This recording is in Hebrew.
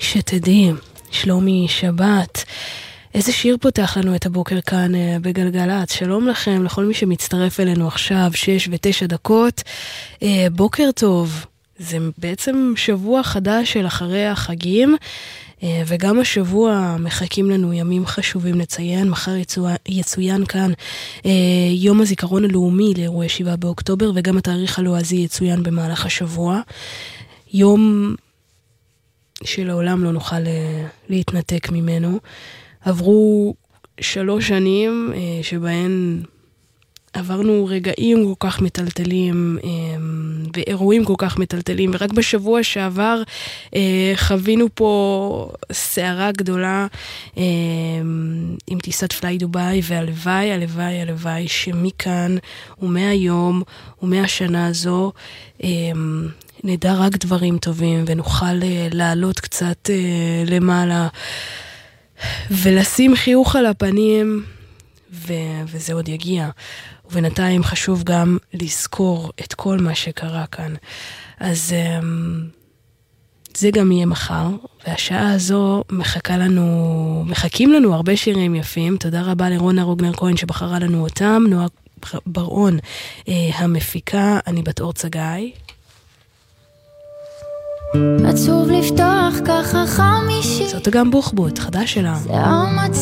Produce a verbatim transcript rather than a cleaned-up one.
שתדעי, שלומי שבת. איזה שיר פותח לנו את הבוקר כאן בגלגלת. שלום לכם, לכל מי שמצטרף אלינו עכשיו, שש ותשע דקות. בוקר טוב. זה בעצם שבוע חדש של אחרי החגים, וגם השבוע מחכים לנו ימים חשובים לציין. מחר יצוע, יצוין כאן יום הזיכרון הלאומי לאירועי שבעה באוקטובר, וגם התאריך הלועזי יצוין במהלך השבוע. יום שלעולם לא נוכל להתנתק ממנו. עברו שלוש שנים שבהן עברנו רגעים כל כך מטלטלים ואירועים כל כך מטלטלים, ורק בשבוע שעבר חווינו פה סערה גדולה עם טיסת פליי דוביי, והלוואי, הלוואי, הלוואי שמכאן ומהיום ומהשנה הזו נדע רק דברים טובים, ונוכל לעלות קצת למעלה ולשים חיוך על הפנים, ו- וזה עוד יגיע. ובינתיים חשוב גם לזכור את כל מה שקרה כאן. אז זה גם יהיה מחר, והשעה הזו מחכה לנו, מחכים לנו הרבה שירים יפים. תודה רבה לרונה רוגנר כהן שבחרה לנו אותם, נועה ברעון המפיקה, אני בת אור צגאי. עצוב לפתוח ככה חמישי, זאת גם בוחבוט, חדש שלה. זה המצב